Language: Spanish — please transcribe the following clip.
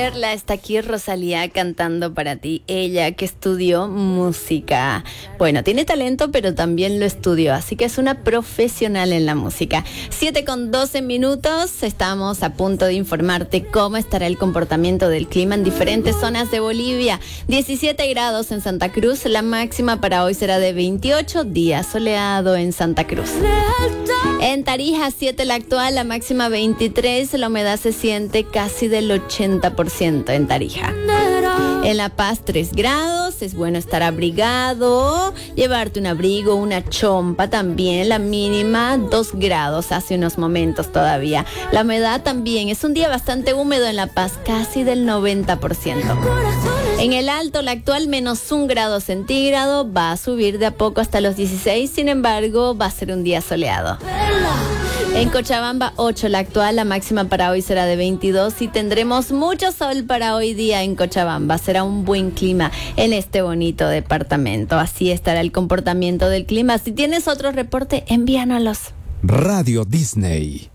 Perla está aquí, Rosalía, cantando para ti. Ella que estudió música. Bueno, tiene talento, pero también lo estudió, así que es una profesional en la música. 7:12. Estamos a punto de informarte cómo estará el comportamiento del clima en diferentes zonas de Bolivia. 17 grados en Santa Cruz. La máxima para hoy será de 28. Día soleado en Santa Cruz. En Tarija, 7 la actual, la máxima 23. La humedad se siente casi del 80% en Tarija. En La Paz, 3 grados. Es bueno estar abrigado, llevarte un abrigo, una chompa también. La mínima 2 grados hace unos momentos todavía. La humedad también es un día bastante húmedo en La Paz, casi del 90%. En el Alto, la actual menos 1 grado centígrado, va a subir de a poco hasta los 16, sin embargo va a ser un día soleado. En Cochabamba, 8 la actual, la máxima para hoy será de 22 y tendremos mucho sol para hoy día en Cochabamba. Será un buen clima en este bonito departamento. Así estará el comportamiento del clima. Si tienes otro reporte, envíanoslos. Radio Disney.